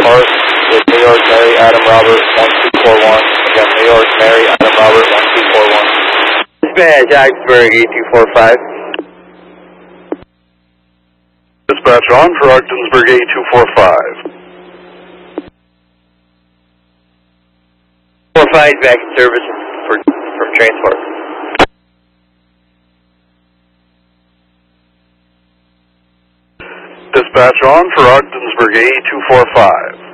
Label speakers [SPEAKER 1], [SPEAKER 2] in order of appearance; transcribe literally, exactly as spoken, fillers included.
[SPEAKER 1] Park with New York Mary Adam Robert one two four one. Again, New York Mary Adam Robert one two four one.
[SPEAKER 2] Dispatch, Ogdensburg eight two four five.
[SPEAKER 3] Dispatch on for Ogdensburg eight two four five.
[SPEAKER 2] four five back in service for, from transport.
[SPEAKER 3] Dispatch on for Ogdensburg eight two four five.